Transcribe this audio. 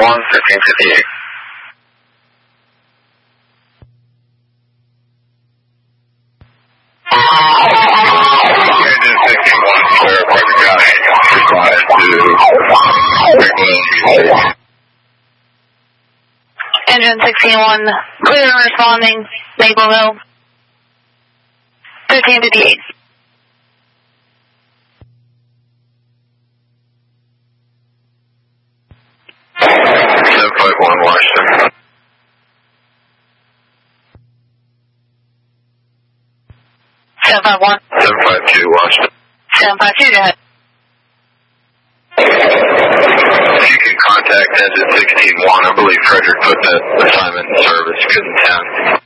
1558. Engine 61, clear, private guy. Responded to Engine 61, clear and responding, Maple Hill. 1358. Washington. 751. 752 Washington. 752, go ahead. If you can contact engine 16-1, I believe Frederick put that assignment in service, couldn't 10.